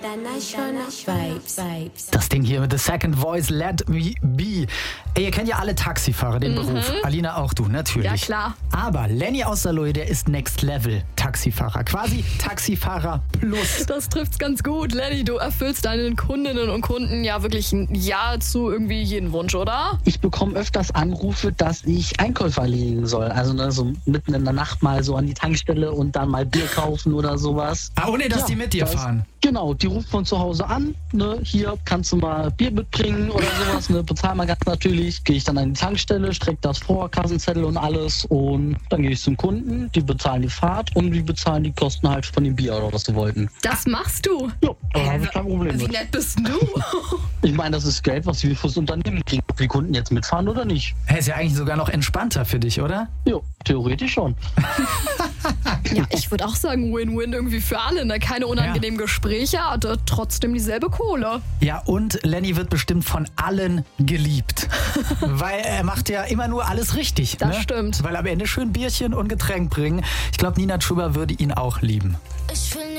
International Vibes. Das Ding hier mit The Second Voice, Let Me Be. Ey, ihr kennt ja alle Taxifahrer, den Beruf. Alina, auch du, natürlich. Ja, klar. Aber Lenny aus Saloy, der ist Next Level Taxifahrer. Quasi Taxifahrer Plus. Das trifft's ganz gut, Lenny. Du erfüllst deinen Kundinnen und Kunden ja wirklich ein Ja zu irgendwie jeden Wunsch, oder? Ich bekomme öfters Anrufe, dass ich Einkäufe erledigen soll. Also so mitten in der Nacht mal so an die Tankstelle und dann mal Bier kaufen oder sowas. Ah, ohne dass die mit dir fahren. Genau, die ruft von zu Hause an, ne, hier kannst du mal Bier mitbringen oder sowas, ne, bezahl mal ganz natürlich. Gehe ich dann an die Tankstelle, strecke das vor, Kassenzettel und alles und dann gehe ich zum Kunden, die bezahlen die Fahrt und die bezahlen die Kosten halt von dem Bier oder was sie wollten. Das machst du? Ja, da habe ich kein Problem Wie mit. nett bist du? Ich meine, das ist Geld, was wir fürs Unternehmen kriegen, ob die Kunden jetzt mitfahren oder nicht. Hey, ist ja eigentlich sogar noch entspannter für dich, oder? Ja, theoretisch schon. Ja, ich würde auch sagen, Win-Win irgendwie für alle. Ne? Keine unangenehmen Gespräche, aber trotzdem dieselbe Kohle. Ja, und Lenny wird bestimmt von allen geliebt. Weil er macht ja immer nur alles richtig. Das stimmt. Weil am Ende schön Bierchen und Getränk bringen. Ich glaube, Nina Chuba würde ihn auch lieben. Ich will